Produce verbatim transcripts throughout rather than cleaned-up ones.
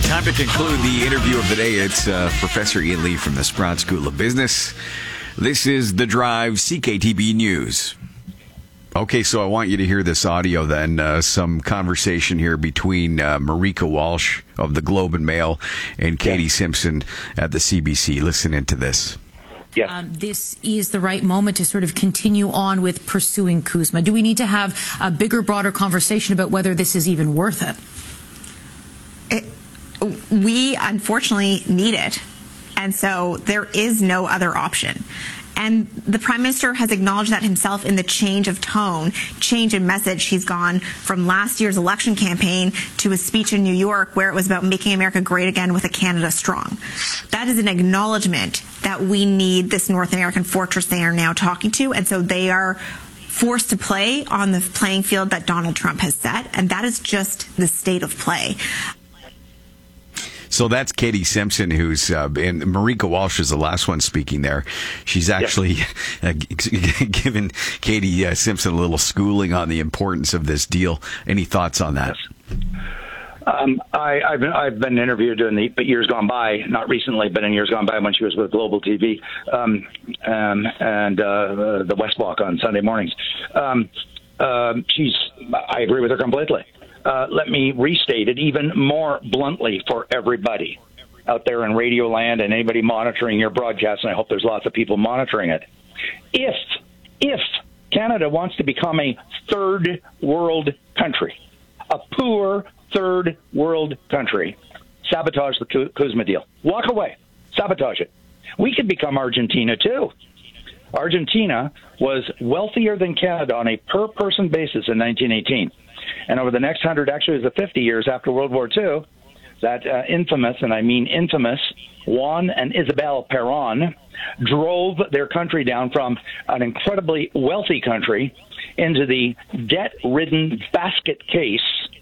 Time to conclude the interview of the day. It's uh, Professor Ian Lee from the Sprott School of Business. This is The Drive, C K T B News. Okay, so I want you to hear this audio then. Uh, some conversation here between uh, Marika Walsh of the Globe and Mail and Katie Simpson at the C B C. Listen into this. Yes. Um, this is the right moment to sort of continue on with pursuing CUSMA. Do we need to have a bigger, broader conversation about whether this is even worth it? it we unfortunately need it. And so there is no other option. And the Prime Minister has acknowledged that himself in the change of tone, change in message. He's gone from last year's election campaign to a speech in New York where it was about making America great again with a Canada strong. That is an acknowledgement that we need this North American fortress they are now talking to. And so they are forced to play on the playing field that Donald Trump has set. And that is just the state of play. So that's Katie Simpson, who's, uh, and Marika Walsh is the last one speaking there. She's actually uh, given Katie uh, Simpson a little schooling on the importance of this deal. Any thoughts on that? Yes. Um, I, I've, been, I've been interviewed in the but years gone by, not recently, but in years gone by when she was with Global T V um, um, and uh, the West Block on Sunday mornings. Um, uh, she's, I agree with her completely. Uh, let me restate it even more bluntly for everybody out there in Radio Land and anybody monitoring your broadcast, and I hope there's lots of people monitoring it. If, if Canada wants to become a third world country, a poor third world country, sabotage the CUSMA deal. Walk away. Sabotage it. We could become Argentina, too. Argentina was wealthier than Canada on a per-person basis in nineteen eighteen. And over the next hundred, actually it was the fifty years after World War Two, that uh, infamous, and I mean infamous, Juan and Isabel Perón drove their country down from an incredibly wealthy country into the debt-ridden basket case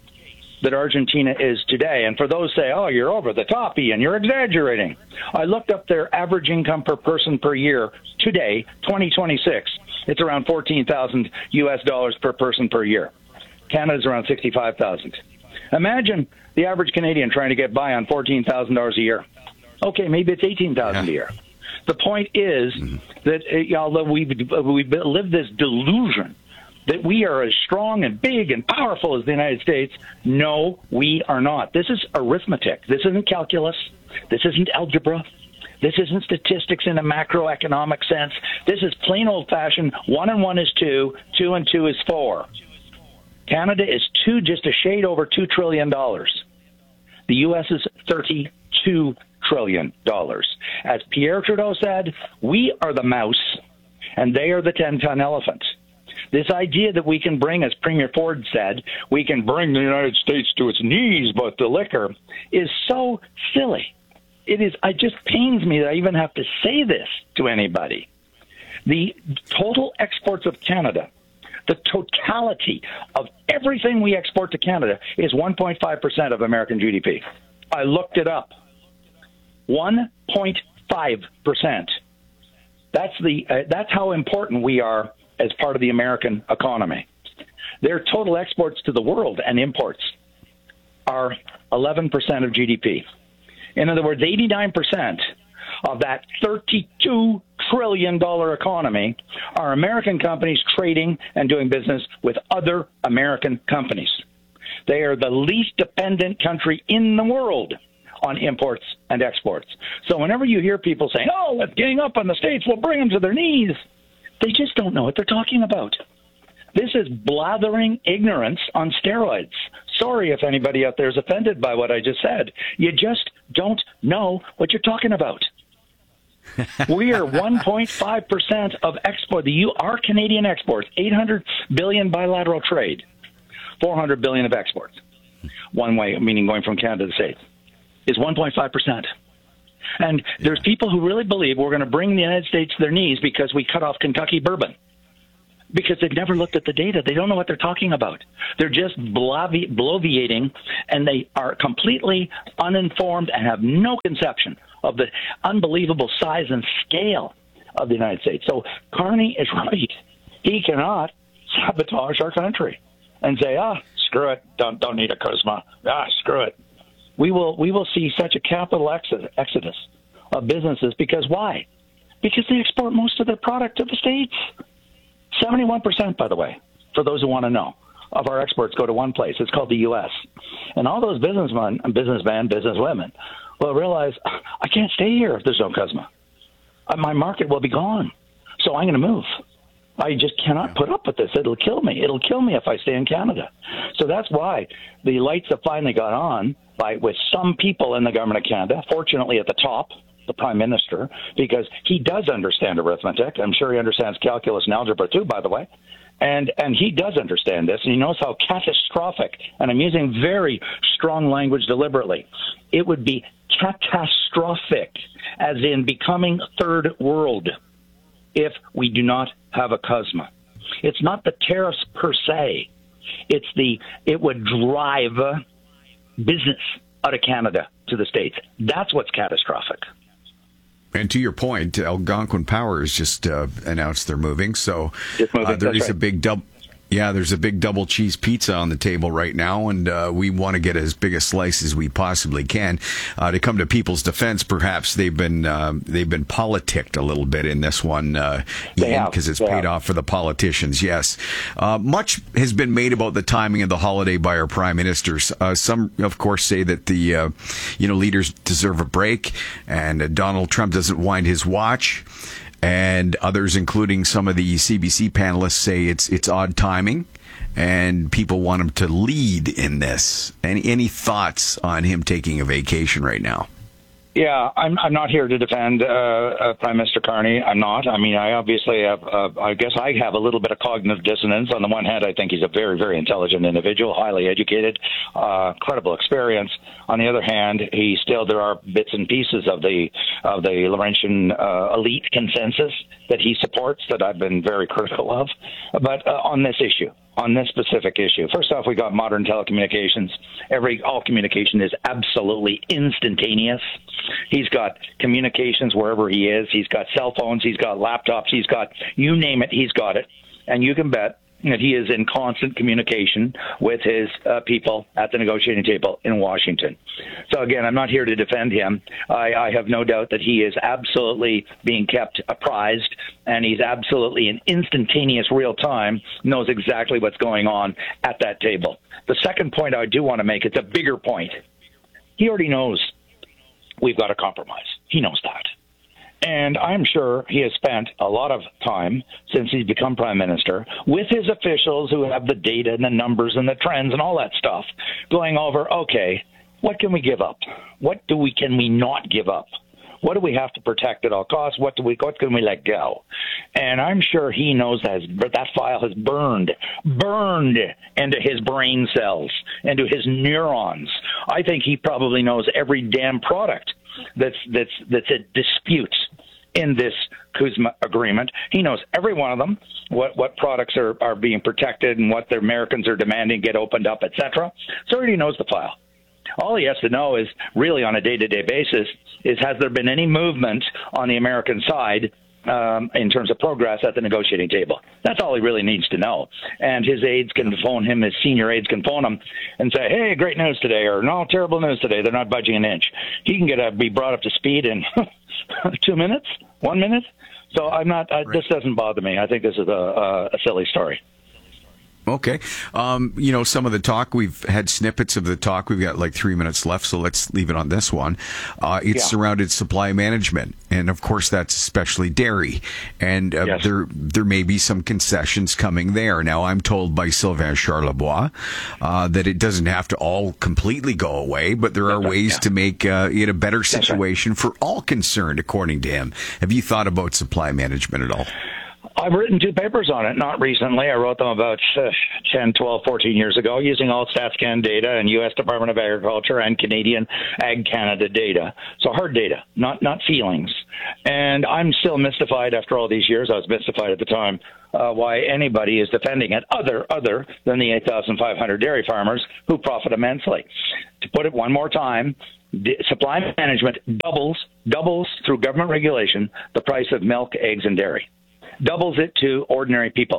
that Argentina is today. And for those who say, oh, you're over the top, Ian, you're exaggerating. I looked up their average income per person per year today, twenty twenty-six. It's around fourteen thousand U S dollars per person per year. Canada's around sixty-five thousand. Imagine the average Canadian trying to get by on fourteen thousand dollars a year. Okay, maybe it's eighteen thousand dollars a year. The point is mm-hmm. that uh, although we've, we've lived this delusion that we are as strong and big and powerful as the United States, no, we are not. This is arithmetic. This isn't calculus. This isn't algebra. This isn't statistics in a macroeconomic sense. This is plain old-fashioned one and one is two, two and two is four. Canada is two, just a shade over two trillion dollars. The U S is thirty-two trillion dollars. As Pierre Trudeau said, we are the mouse, and they are the ten-ton elephant. This idea that we can bring, as Premier Ford said, we can bring the United States to its knees but the liquor, is so silly. It is. It just pains me that I even have to say this to anybody. The total exports of Canada, the totality of everything we export to Canada is one point five percent of American G D P. I looked it up. one point five percent. That's the uh, that's how important we are as part of the American economy. Their total exports to the world and imports are eleven percent of G D P. In other words, eighty-nine percent of that thirty-two trillion dollars economy are American companies trading and doing business with other American companies. They are the least dependent country in the world on imports and exports. So whenever you hear people saying, oh, let's gang up on the States, we'll bring them to their knees, they just don't know what they're talking about. This is blathering ignorance on steroids. Sorry if anybody out there is offended by what I just said. You just don't know what you're talking about. We are one point five percent of export. The U, our Canadian exports, eight hundred billion bilateral trade, four hundred billion of exports. One way, meaning going from Canada to the States, is one point five percent. And there's people who really believe we're going to bring the United States to their knees because we cut off Kentucky bourbon. Because they've never looked at the data. They don't know what they're talking about. They're just blovi- bloviating, and they are completely uninformed and have no conception of the unbelievable size and scale of the United States. So Carney is right. He cannot sabotage our country and say, ah, screw it, don't don't need a CUSMA. Ah, screw it. we will we will see such a capital exodus of businesses. Because why? Because they export most of their product to the States. seventy-one percent, by the way, for those who want to know, of our exports go to one place. It's called the U S. And all those businessmen, businessmen, businesswomen will realize, I can't stay here if there's no CUSMA. My market will be gone. So I'm going to move. I just cannot put up with this. It'll kill me. It'll kill me if I stay in Canada. So that's why the lights have finally got on by with some people in the government of Canada, fortunately at the top, the Prime Minister, because he does understand arithmetic. I'm sure he understands calculus and algebra too, by the way. And and he does understand this, and he knows how catastrophic, and I'm using very strong language deliberately, it would be catastrophic, as in becoming third world, if we do not have a CUSMA. It's not the tariffs per se. It's the, it would drive business out of Canada to the States. That's what's catastrophic. And to your point, Algonquin Power has just uh, announced they're moving. So moving, uh, there is right. a big double. Yeah, there's a big double cheese pizza on the table right now, and uh, we want to get as big a slice as we possibly can. Uh, to come to people's defense, perhaps they've been uh, they've been politicked a little bit in this one, uh, Ian, because it's they paid have. off for the politicians. Yes, uh, much has been made about the timing of the holiday by our prime ministers. Uh, some, of course, say that the uh, you know leaders deserve a break, and uh, Donald Trump doesn't wind his watch. And others, including some of the C B C panelists, say it's it's odd timing, and people want him to lead in this. Any any thoughts on him taking a vacation right now? Yeah, I'm I'm not here to defend uh, uh, Prime Minister Carney. I'm not. I mean, I obviously have, uh, I guess I have a little bit of cognitive dissonance. On the one hand, I think he's a very, very intelligent individual, highly educated, uh, credible experience. On the other hand, he still, there are bits and pieces of the of the Laurentian uh, elite consensus that he supports that I've been very critical of. But uh, on this issue, on this specific issue, first off, we got modern telecommunications. Every all communication is absolutely instantaneous. He's got communications wherever he is. He's got cell phones. He's got laptops. He's got, you name it, he's got it. And you can bet that he is in constant communication with his uh, people at the negotiating table in Washington. So again, I'm not here to defend him. I, I have no doubt that he is absolutely being kept apprised, and he's absolutely in instantaneous real time, knows exactly what's going on at that table. The second point I do want to make, it's a bigger point. He already knows we've got a compromise. He knows that. And I'm sure he has spent a lot of time since he's become prime minister with his officials who have the data and the numbers and the trends and all that stuff, going over, okay, what can we give up? What do we can we not give up? What do we have to protect at all costs? What do we what can we let go? And I'm sure he knows that that file has burned, burned into his brain cells, into his neurons. I think he probably knows every damn product that's that's that's a dispute in this CUSMA agreement. He knows every one of them, what what products are, are being protected and what the Americans are demanding get opened up, et cetera. So he already knows the file. All he has to know is really on a day-to-day basis is has there been any movement on the American side um, in terms of progress at the negotiating table. That's all he really needs to know. And his aides can phone him, his senior aides can phone him and say, hey, great news today, or no, terrible news today. They're not budging an inch. He can get a, be brought up to speed in two minutes, one minute. So I'm not, uh, right. This doesn't bother me. I think this is a, a, a silly story. Okay. Um, you know, some of the talk, we've had snippets of the talk. We've got like three minutes left, so let's leave it on this one. Uh, it's yeah. surrounded supply management. And of course, that's especially dairy. And uh, yes. there there may be some concessions coming there. Now, I'm told by Sylvain Charlebois uh, that it doesn't have to all completely go away, but there are That's ways right, yeah. to make uh, it a better situation right. for all concerned, according to him. Have you thought about supply management at all? I've written two papers on it, not recently. I wrote them about uh, ten, twelve, fourteen years ago using all StatsCan data and U S Department of Agriculture and Canadian Ag Canada data. So hard data, not not feelings. And I'm still mystified after all these years. I was mystified at the time uh, why anybody is defending it other other than the eight thousand five hundred dairy farmers who profit immensely. To put it one more time, supply management doubles, doubles through government regulation the price of milk, eggs, and dairy. Doubles it to ordinary people.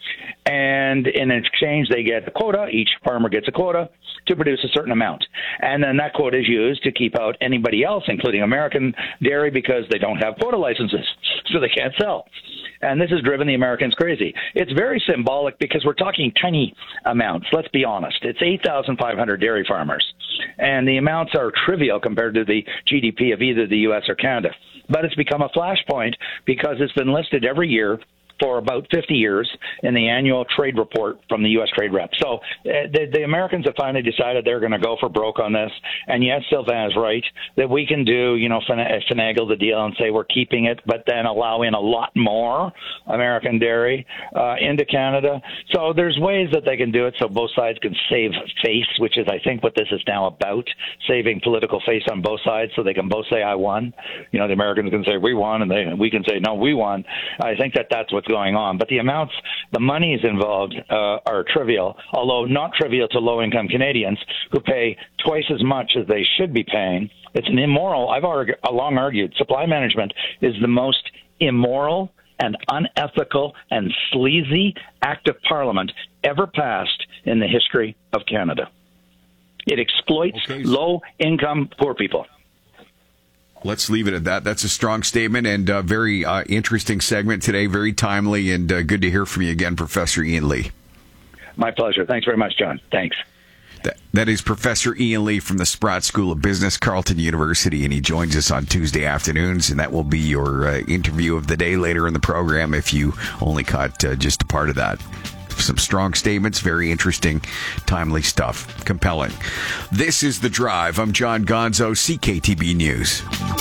And in exchange, they get a quota. Each farmer gets a quota to produce a certain amount. And then that quota is used to keep out anybody else, including American dairy, because they don't have quota licenses, so they can't sell. And this has driven the Americans crazy. It's very symbolic because we're talking tiny amounts. Let's be honest. It's eight thousand five hundred dairy farmers, and the amounts are trivial compared to the G D P of either the U S or Canada. But it's become a flashpoint because it's been listed every year for about fifty years in the annual trade report from the U S trade rep. So uh, the, the Americans have finally decided they're going to go for broke on this. And yes, Sylvain is right that we can do, you know, fin- finagle the deal and say we're keeping it, but then allow in a lot more American dairy uh, into Canada. So there's ways that they can do it so both sides can save face, which is, I think, what this is now about, saving political face on both sides so they can both say, I won. You know, the Americans can say, we won, and they, we can say, no, we won. I think that that's what's going on. But the amounts, the monies involved uh, are trivial, although not trivial to low-income Canadians who pay twice as much as they should be paying. It's an immoral, I've argu- long argued, supply management is the most immoral and unethical and sleazy act of Parliament ever passed in the history of Canada. It exploits okay. low-income poor people. Let's leave it at that. That's a strong statement and a very uh, interesting segment today. Very timely and uh, good to hear from you again, Professor Ian Lee. My pleasure. Thanks very much, John. Thanks. That, that is Professor Ian Lee from the Sprott School of Business, Carleton University, and he joins us on Tuesday afternoons, and that will be your uh, interview of the day later in the program if you only caught uh, just a part of that. Some strong statements, very interesting, timely stuff, compelling. This is The Drive. I'm John Gonzo, C K T B News.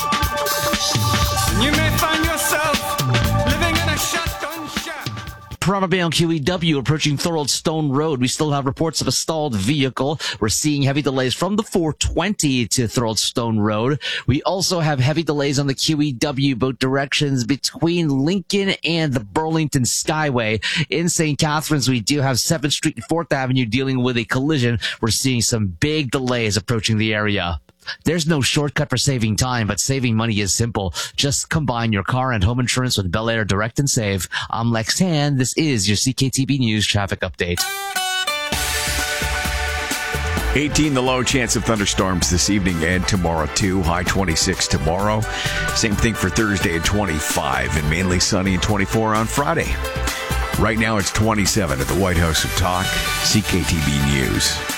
You may find yourself living in a shotgun shack. Probably Bay on Q E W approaching Thorold Stone Road. We still have reports of a stalled vehicle. We're seeing heavy delays from the four twenty to Thorold Stone Road. We also have heavy delays on the Q E W both directions between Lincoln and the Burlington Skyway. In Saint Catharines, we do have seventh Street and fourth Avenue dealing with a collision. We're seeing some big delays approaching the area. There's no shortcut for saving time, but saving money is simple. Just combine your car and home insurance with Bel Air Direct and Save. I'm Lex Tan. This is your C K T B News traffic update. eighteen the low, chance of thunderstorms this evening and tomorrow too. High twenty-six tomorrow. Same thing for Thursday at twenty-five and mainly sunny and twenty-four on Friday. Right now it's twenty-seven at the White House of Talk. C K T B News.